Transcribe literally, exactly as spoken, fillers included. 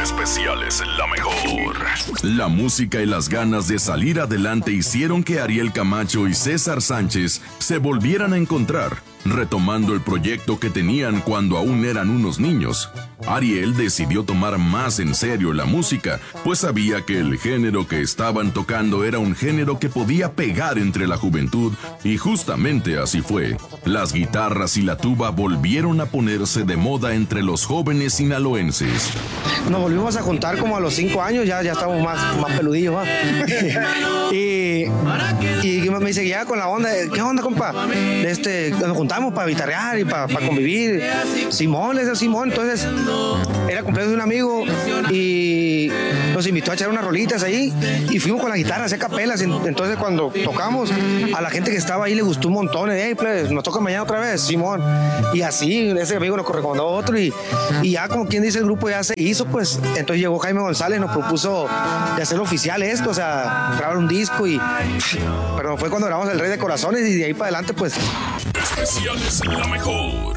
especiales La Mejor. La música y las ganas de salir adelante hicieron que Ariel Camacho y César Sánchez se volvieran a encontrar, retomando el proyecto que tenían cuando aún eran unos niños. Ariel decidió tomar más en serio la música, pues sabía que el género que estaban tocando era un género que podía pegar entre la juventud, y justamente así fue. Las guitarras y la tuba volvieron a ponerse de moda entre los jóvenes sinaloenses. Nos volvimos a juntar como a los cinco años, ya, ya estamos más, más peludillos, ¿va? y, y me seguía con la onda, ¿qué onda, compa? Este, nos juntamos para guitarrear y para, para convivir. Simón, ese Simón, entonces era cumpleaños de un amigo y nos invitó a echar unas rolitas ahí y fuimos con la guitarra, hacía capelas. Entonces cuando tocamos, a la gente que estaba ahí le gustó un montón. Hey, pues, nos toca mañana otra vez, Simón. Y así, ese amigo nos recomendó otro y, y ya como quien dice, el grupo ya se hizo, pues. Entonces llegó Jaime González, nos propuso de hacer oficial esto, o sea, grabar un disco y... Pero fue cuando grabamos El Rey de Corazones y de ahí para adelante, pues... Especiales La Mejor.